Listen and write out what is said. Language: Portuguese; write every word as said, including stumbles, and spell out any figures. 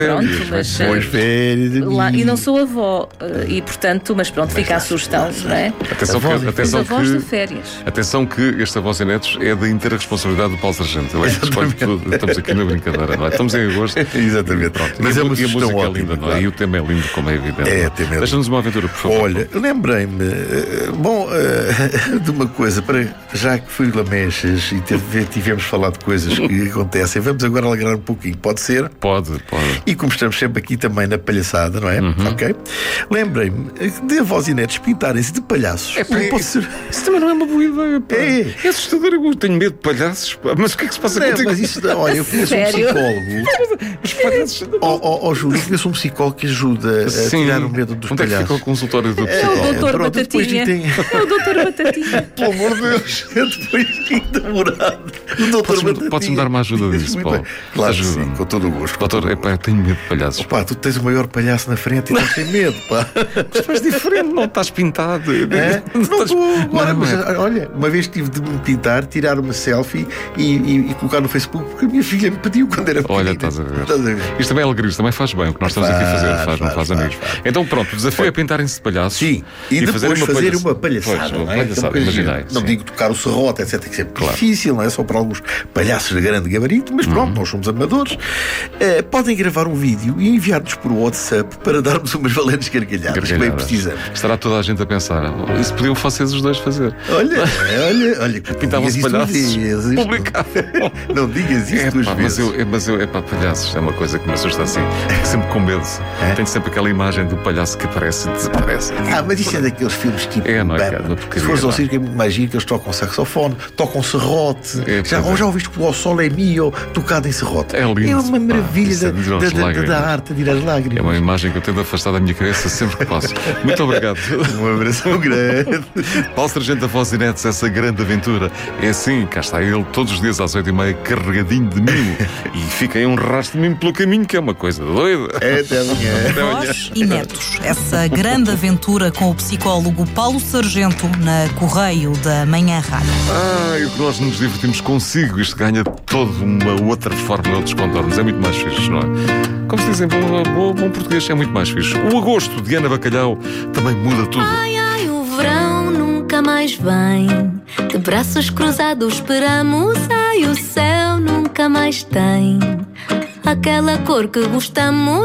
Pronto, mas, boas férias. lá, e não sou avó, e portanto, mas pronto, fica a sugestão, não é? Atenção que, Os atenção avós que, de férias. atenção que este Avós e Netos é da inteira responsabilidade do Paulo Sargento. Ele é que escolhe tudo. Estamos aqui na brincadeira, não é? Estamos em agosto. Exatamente. Pronto. Mas e é a, uma e a música sugestão é ótima, linda, não é? claro. E o tema é lindo, como é evidente. É, tema é lindo. Deixa-nos uma aventura, por favor. Olha, lembrei-me, uh, bom, uh, de uma coisa, para, já que fui Lamechas e teve, tivemos falado de coisas que acontecem, vamos agora alegrar um pouquinho, pode ser? Pode, pode. E como estamos sempre aqui também na palhaçada, não é? Uhum. Ok? Lembrei-me de avós e netos pintarem-se de palhaços. É, pá, Não pode isso, ser... isso também não é uma boa ideia. Pá. É. É assustador. Eu tenho medo de palhaços. Pá. Mas o que é que se passa Não, contigo? mas isso, olha, eu conheço um Sério? psicólogo. Os palhaços. Ó, ó, ó, Júlio, eu conheço um psicólogo que ajuda a Sim. tirar o medo dos Onde é que fica o palhaços. consultório do É o psicólogo? doutor pronto, depois Batatinha. tem- É o doutor Batatinha. Pelo amor de Deus. Eu depois fico demorado. O doutor Podes-me Batatinha. podes dar uma ajuda disso, Muito Paulo? bem. Claro que Ajuda-me. sim, com todo o gosto. Doutor, epá, eu tenho medo de palhaços. Pá, tu tens o maior palhaço na frente e não tens medo, pá. Mas tu és diferente, não estás pintado. É? Não estás- estou agora, Não, mas é. olha, uma vez tive de me pintar, tirar uma selfie e, e- e colocar no Facebook porque a minha filha me pediu quando era pequena. Olha, estás a ver. Estás a ver? Isto também é alegria, isto também faz bem. O que nós estamos aqui a fazer Faz, faz, não faz, faz faz, amigos. faz. Então pronto, o desafio é pintarem-se de palhaços. Sim, e, depois fazer, palhaça- uma palhaçada. Pois, não uma é? palhaçada, Então, imaginei. não sim. digo tocar o serrote, etcétera, que é difícil, não é? Só para alguns palhaços de grande gabarito, mas pronto, nós somos amadores. Eh, podem gravar um vídeo e enviar-nos por WhatsApp para darmos umas valentes gargalhadas, que bem Gargalhadas. precisamos. Estará toda a gente a pensar, "Oh, isso podiam vocês os dois fazer. Olha, olha, olha, que Pintavam-se digas palhaços. isso duas vezes. Publicavam. Não digas isso É, duas pá, vezes. mas eu, é, mas eu, é pá, palhaços é uma coisa que me assusta assim. Fico sempre com medo. É? Tenho sempre aquela imagem do palhaço que aparece e desaparece. Ah, mas isso é daqueles filmes tipo. É, não é, Bam. cara? Uma porcaria, Se fores ao não é? circo é muito mais giro que eles tocam saxofone, tocam serrote. É, já, pois ou é. já ouviste que o Sol é Mio tocado em serrote? É lindo, É uma pá. maravilha Isso é da, de tirar as da- da- lágrimas. da arte, a tirar as lágrimas. É uma imagem que eu tento afastar da minha cabeça sempre que posso. Muito obrigado. Um abração grande. Paulo Sargento, Avós e Netos, essa grande aventura. É assim, cá está ele, todos os dias às oito e meia, carregadinho de mimo. E fica aí um rastro de mimo pelo caminho, que é uma coisa doida. Até amanhã. Até amanhã. Avós e Netos. Essa grande aventura com o psicólogo Paulo Sargento na Correio da Manhã Rádio. Ah, e o que nós nos divertimos consigo, isto ganha toda uma outra forma, outros contornos. É muito mais fixe, não é? Como se dizem, bom, bom, bom português é muito mais fixe. O agosto de Ana Bacalhau também muda tudo. Ai, ai, o verão nunca mais vem. De braços cruzados esperamos. Ai, o céu nunca mais tem aquela cor que gostamos.